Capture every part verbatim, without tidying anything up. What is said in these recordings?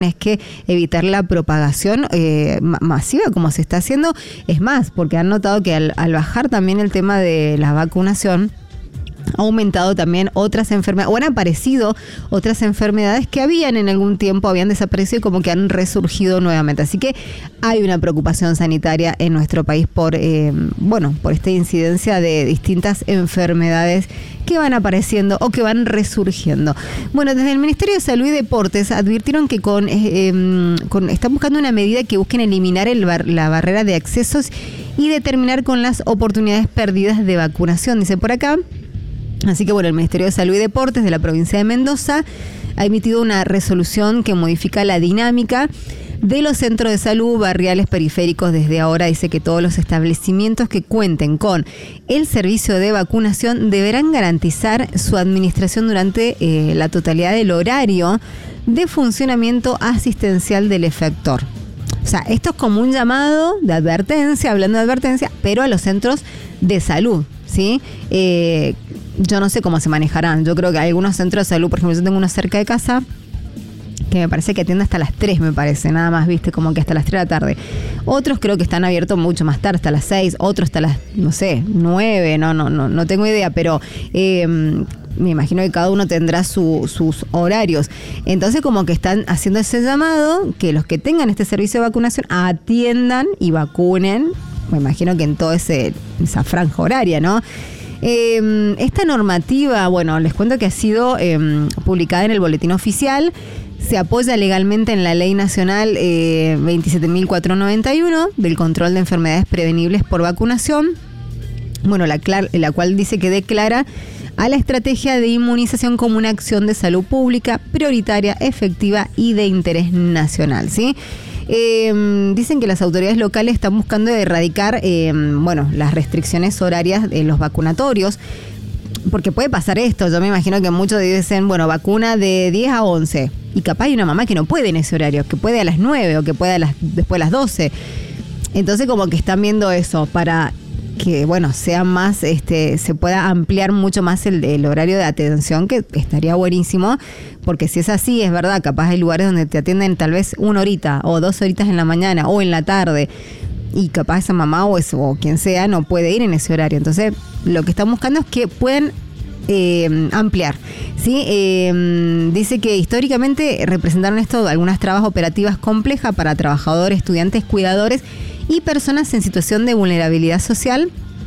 es que evitar la propagación eh, masiva como se está haciendo. Es más, porque han notado que al, al bajar también el tema de la vacunación, ha aumentado también otras enfermedades, o han aparecido otras enfermedades que habían en algún tiempo, habían desaparecido y como que han resurgido nuevamente. Así que hay una preocupación sanitaria en nuestro país por, eh, bueno, por esta incidencia de distintas enfermedades que van apareciendo o que van resurgiendo. Bueno, desde el Ministerio de Salud y Deportes advirtieron que con, eh, eh, con están buscando una medida que busquen eliminar el bar, la barrera de accesos y determinar con las oportunidades perdidas de vacunación, dice por acá. Así que bueno, el Ministerio de Salud y Deportes de la provincia de Mendoza ha emitido una resolución que modifica la dinámica de los centros de salud barriales periféricos. Desde ahora dice que todos los establecimientos que cuenten con el servicio de vacunación deberán garantizar su administración durante eh, la totalidad del horario de funcionamiento asistencial del efector. O sea, esto es como un llamado de advertencia, hablando de advertencia, pero a los centros de salud, ¿sí? Eh, yo no sé cómo se manejarán. Yo creo que hay algunos centros de salud, por ejemplo, yo tengo uno cerca de casa, que me parece que atiende hasta las tres, me parece, nada más, viste, como que hasta las tres de la tarde. Otros creo que están abiertos mucho más tarde, hasta las seis, otros hasta las, no sé, nueve, no, no, no, no tengo idea, pero eh, me imagino que cada uno tendrá su, sus horarios. Entonces como que están haciendo ese llamado, que los que tengan este servicio de vacunación atiendan y vacunen, me imagino que en toda ese, esa franja horaria, ¿no? Eh, esta normativa, bueno, les cuento que ha sido eh, publicada en el Boletín Oficial. Se apoya legalmente en la Ley Nacional eh, veintisiete mil cuatrocientos noventa y uno del control de enfermedades prevenibles por vacunación. Bueno, la, la cual dice que declara a la estrategia de inmunización como una acción de salud pública prioritaria, efectiva y de interés nacional, ¿sí? Eh, dicen que las autoridades locales están buscando erradicar eh, bueno, las restricciones horarias en los vacunatorios, porque puede pasar esto. Yo me imagino que muchos dicen, bueno, vacuna de diez a once, y capaz hay una mamá que no puede en ese horario, que puede a las nueve o que puede a las, después de las doce. Entonces como que están viendo eso para que, bueno, sea más, este, se pueda ampliar mucho más el, el horario de atención, que estaría buenísimo, porque si es así, es verdad, capaz hay lugares donde te atienden tal vez una horita o dos horitas en la mañana o en la tarde, y capaz esa mamá o, eso, o quien sea no puede ir en ese horario. Entonces lo que están buscando es que puedan eh, ampliar, ¿sí? Eh, dice que históricamente representaron esto algunas trabas operativas complejas para trabajadores, estudiantes, cuidadores y personas en situación de vulnerabilidad social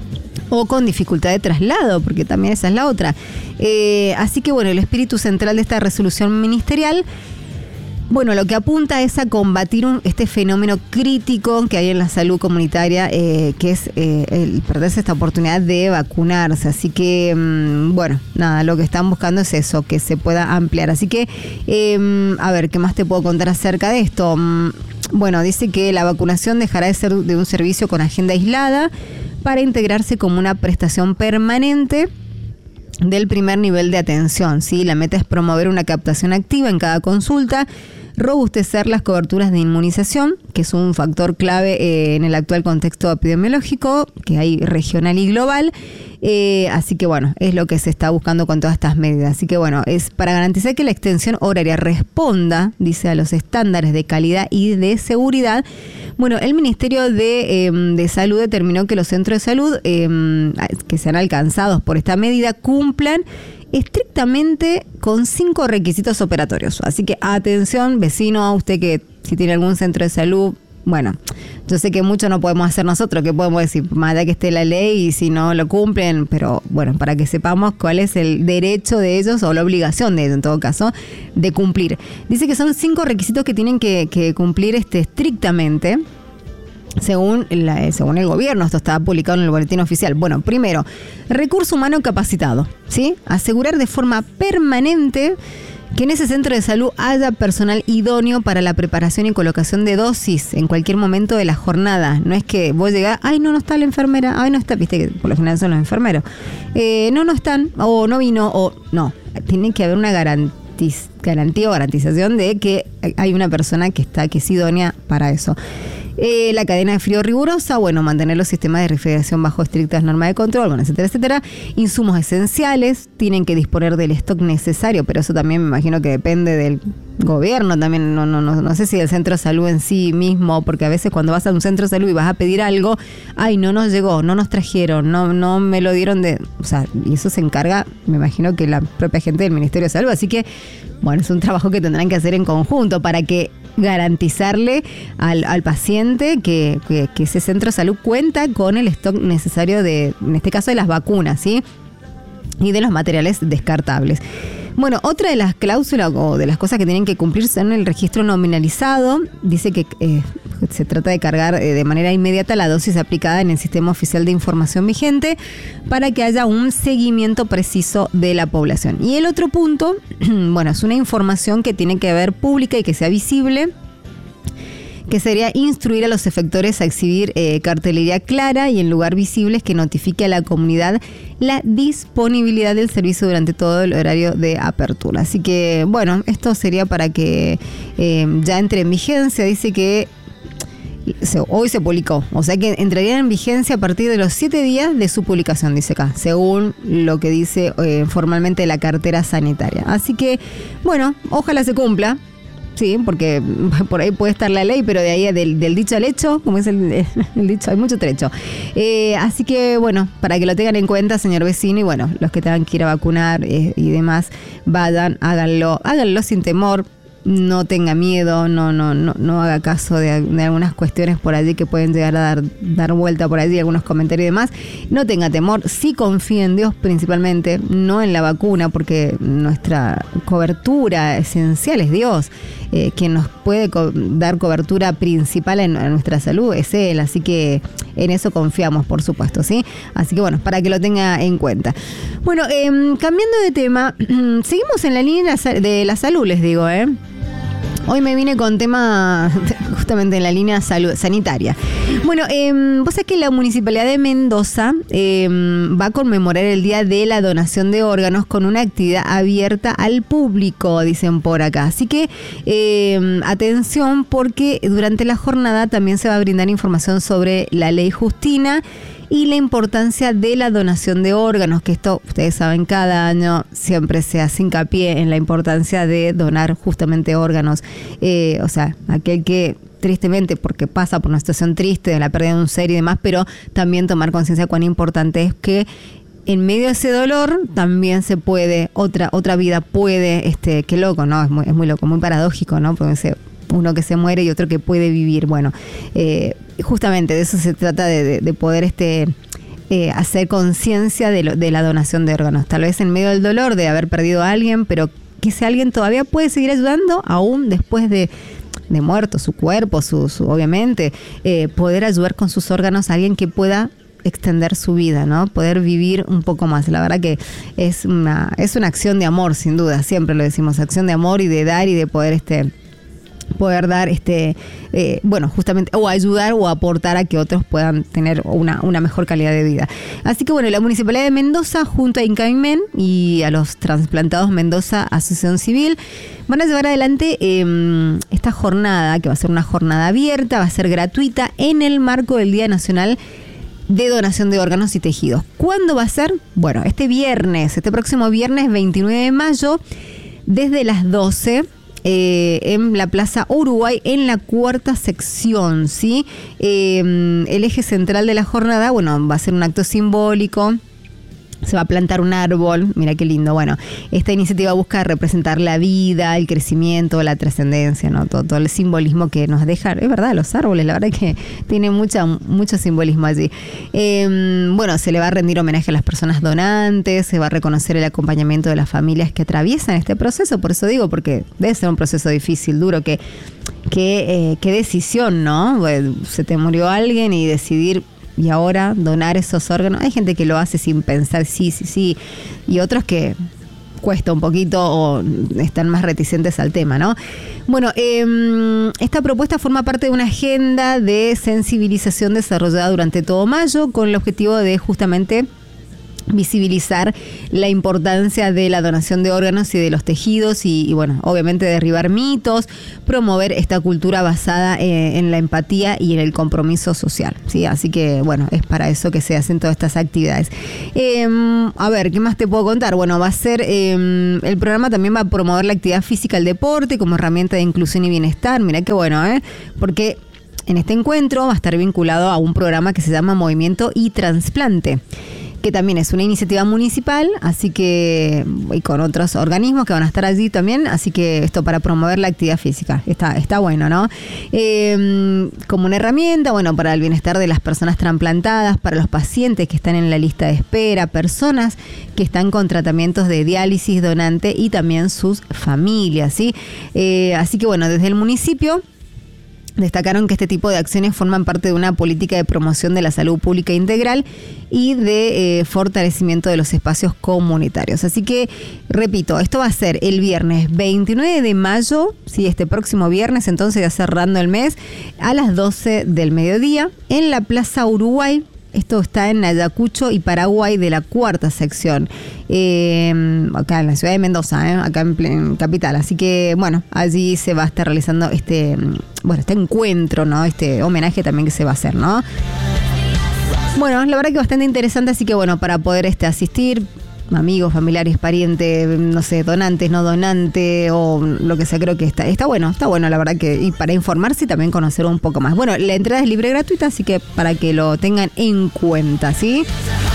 o con dificultad de traslado, porque también esa es la otra. Eh, así que bueno, el espíritu central de esta resolución ministerial, bueno, lo que apunta es a combatir un, este fenómeno crítico que hay en la salud comunitaria, eh, que es eh, el perderse esta oportunidad de vacunarse. Así que, mmm, bueno, nada, lo que están buscando es eso, que se pueda ampliar. Así que, eh, a ver, ¿qué más te puedo contar acerca de esto? Bueno, dice que la vacunación dejará de ser de un servicio con agenda aislada para integrarse como una prestación permanente del primer nivel de atención, ¿sí? La meta es promover una captación activa en cada consulta, robustecer las coberturas de inmunización, que es un factor clave eh, en el actual contexto epidemiológico que hay regional y global. Eh, así que bueno, es lo que se está buscando con todas estas medidas. Así que bueno, es para garantizar que la extensión horaria responda, dice, a los estándares de calidad y de seguridad. Bueno, el Ministerio de, eh, de Salud determinó que los centros de salud eh, que sean alcanzados por esta medida cumplan estrictamente con cinco requisitos operatorios. Así que atención, vecino, a usted que si tiene algún centro de salud, bueno, yo sé que mucho no podemos hacer nosotros, que podemos decir, más allá que esté la ley y si no lo cumplen, pero bueno, para que sepamos cuál es el derecho de ellos o la obligación de ellos, en todo caso, de cumplir. Dice que son cinco requisitos que tienen que, que cumplir este, estrictamente, según, la, según el gobierno. Esto está publicado en el Boletín Oficial. Bueno, primero, recurso humano capacitado, ¿sí? Asegurar de forma permanente que en ese centro de salud haya personal idóneo para la preparación y colocación de dosis en cualquier momento de la jornada. No es que vos llegás, ay, no, no está la enfermera, ay, no está, viste que por lo general son los enfermeros. Eh, no, no están, o no vino, o no. Tiene que haber una garantiz, garantía o garantización de que hay una persona que está, que es idónea para eso. Eh, la cadena de frío rigurosa, bueno, mantener los sistemas de refrigeración bajo estrictas normas de control, bueno, etcétera, etcétera. Insumos esenciales, tienen que disponer del stock necesario, pero eso también me imagino que depende del gobierno también, no, no, no, no sé si del centro de salud en sí mismo, porque a veces cuando vas a un centro de salud y vas a pedir algo, ay, no nos llegó, no nos trajeron, no, no me lo dieron de, o sea, y eso se encarga, me imagino que la propia gente del Ministerio de Salud, así que, bueno, es un trabajo que tendrán que hacer en conjunto para que garantizarle al, al paciente que, que, que ese centro de salud cuenta con el stock necesario de, en este caso, de las vacunas, ¿sí? Y de los materiales descartables. Bueno, otra de las cláusulas o de las cosas que tienen que cumplir son el registro nominalizado. Dice que eh, se trata de cargar eh, de manera inmediata la dosis aplicada en el sistema oficial de información vigente para que haya un seguimiento preciso de la población. Y el otro punto, bueno, es una información que tiene que ver pública y que sea visible, que sería instruir a los efectores a exhibir eh, cartelería clara y en lugar visibles que notifique a la comunidad la disponibilidad del servicio durante todo el horario de apertura. Así que, bueno, esto sería para que eh, ya entre en vigencia. Dice que se, hoy se publicó, o sea que entraría en vigencia a partir de los siete días de su publicación, dice acá, según lo que dice eh, formalmente la cartera sanitaria. Así que, bueno, ojalá se cumpla. Sí, porque por ahí puede estar la ley, pero de ahí del, del dicho al hecho, como es el, el dicho, hay mucho trecho. Eh, así que, bueno, para que lo tengan en cuenta, señor vecino, y bueno, los que tengan que ir a vacunar eh, y demás, vayan, háganlo, háganlo sin temor. No tenga miedo, no, no, no, no haga caso de, de algunas cuestiones por allí que pueden llegar a dar, dar vuelta por allí, algunos comentarios y demás. No tenga temor, sí confíe en Dios principalmente, no en la vacuna, porque nuestra cobertura esencial es Dios. Eh, quien nos puede co- dar cobertura principal en, en nuestra salud es Él, así que en eso confiamos, por supuesto, ¿sí? Así que bueno, para que lo tenga en cuenta. Bueno, eh, cambiando de tema, seguimos en la línea de la salud, les digo, ¿eh? Hoy me vine con tema justamente en la línea salud, sanitaria. Bueno, eh, vos sabés que la Municipalidad de Mendoza eh, va a conmemorar el Día de la Donación de Órganos con una actividad abierta al público, dicen por acá. Así que eh, atención, porque durante la jornada también se va a brindar información sobre la Ley Justina y la importancia de la donación de órganos, que esto, ustedes saben, cada año siempre se hace hincapié en la importancia de donar justamente órganos. Eh, o sea, aquel que tristemente, porque pasa por una situación triste de la pérdida de un ser y demás, pero también tomar conciencia de cuán importante es que en medio de ese dolor también se puede, otra otra vida puede, este, qué loco, ¿no? Es muy, es muy loco, muy paradójico, ¿no? Porque se, uno que se muere y otro que puede vivir. Bueno, eh, justamente de eso se trata, de, de, de poder este eh, hacer conciencia de, de la donación de órganos. Tal vez en medio del dolor de haber perdido a alguien, pero que ese alguien todavía puede seguir ayudando aún después de, de muerto, su cuerpo, su, su obviamente, eh, poder ayudar con sus órganos a alguien que pueda extender su vida, ¿no? Poder vivir un poco más. La verdad que es una, es una acción de amor, sin duda, siempre lo decimos, acción de amor y de dar y de poder este poder dar este eh, bueno, justamente, o ayudar o aportar a que otros puedan tener una, una mejor calidad de vida. Así que bueno, la Municipalidad de Mendoza junto a INCAIMEN y a los Transplantados Mendoza Asociación Civil van a llevar adelante eh, esta jornada, que va a ser una jornada abierta, va a ser gratuita en el marco del Día Nacional de Donación de Órganos y Tejidos. ¿Cuándo va a ser? Bueno, este viernes, este próximo viernes veintinueve de mayo, desde las doce, Eh, en la Plaza Uruguay, en la cuarta sección, ¿sí? Eh, el eje central de la jornada, bueno, va a ser un acto simbólico. Se va a plantar un árbol, mira qué lindo. Bueno, esta iniciativa busca representar la vida, el crecimiento, la trascendencia, ¿no? Todo, todo el simbolismo que nos deja, es verdad, los árboles, la verdad que tiene mucha, mucho simbolismo allí. Eh, bueno, se le va a rendir homenaje a las personas donantes, se va a reconocer el acompañamiento de las familias que atraviesan este proceso, por eso digo, porque debe ser un proceso difícil, duro, que, que, eh, qué decisión, ¿no? Bueno, se te murió alguien y decidir y ahora donar esos órganos. Hay gente que lo hace sin pensar, sí, sí, sí, y otros que cuesta un poquito o están más reticentes al tema, ¿no? Bueno, eh, esta propuesta forma parte de una agenda de sensibilización desarrollada durante todo mayo con el objetivo de justamente visibilizar la importancia de la donación de órganos y de los tejidos y, y bueno, obviamente derribar mitos, promover esta cultura basada eh, en la empatía y en el compromiso social, ¿sí? Así que, bueno, es para eso que se hacen todas estas actividades. Eh, a ver, ¿qué más te puedo contar? Bueno, va a ser, eh, el programa también va a promover la actividad física, el deporte como herramienta de inclusión y bienestar. Mirá qué bueno, ¿eh? Porque en este encuentro va a estar vinculado a un programa que se llama Movimiento y Trasplante, que también es una iniciativa municipal, así que, y con otros organismos que van a estar allí también, así que esto para promover la actividad física, está, está bueno, ¿no? Eh, como una herramienta, bueno, para el bienestar de las personas trasplantadas, para los pacientes que están en la lista de espera, personas que están con tratamientos de diálisis donante y también sus familias, ¿sí? Eh, así que bueno, desde el municipio destacaron que este tipo de acciones forman parte de una política de promoción de la salud pública integral y de eh, fortalecimiento de los espacios comunitarios. Así que, repito, esto va a ser el viernes veintinueve de mayo, sí, este próximo viernes, entonces ya cerrando el mes, a las doce del mediodía, en la Plaza Uruguay. Esto está en Ayacucho y Paraguay de la cuarta sección, eh, acá en la ciudad de Mendoza, eh, acá en, en capital. Así que, bueno, allí se va a estar realizando este, bueno, este encuentro, ¿no? Este homenaje también que se va a hacer, ¿no? Bueno, la verdad que bastante interesante, así que, bueno, para poder este, asistir, amigos, familiares, parientes, no sé, donantes, no donantes o lo que sea, creo que está, está bueno, está bueno la verdad que, y para informarse y también conocer un poco más. Bueno, la entrada es libre y gratuita, así que para que lo tengan en cuenta, ¿sí?